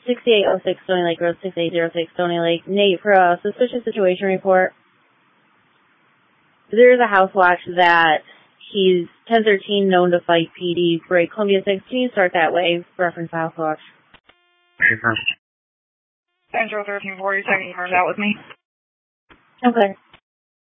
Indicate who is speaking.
Speaker 1: 6806 Stony Lake Road, 6806 Stony Lake. Nate, for a suspicious situation report, there's a house watch that he's 1013 known to fight PD. Great. Columbia 6, can you start that way? Reference house watch.
Speaker 2: Central 1340, second cars out with me.
Speaker 1: Okay.